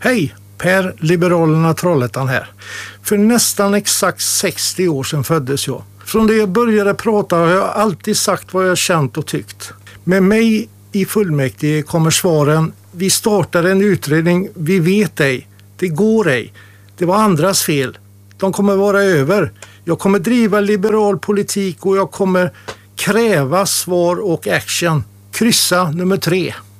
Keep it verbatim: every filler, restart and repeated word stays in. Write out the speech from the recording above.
Hej, Per Liberalerna Trollhättan här. För nästan exakt sextio år sedan föddes jag. Från det jag började prata har jag alltid sagt vad jag känt och tyckt. Med mig i fullmäktige kommer svaren: vi startade en utredning, vi vet ej, det går ej, det var andras fel, de kommer vara över. Jag kommer driva liberal politik och jag kommer kräva svar och action. Kryssa nummer tre.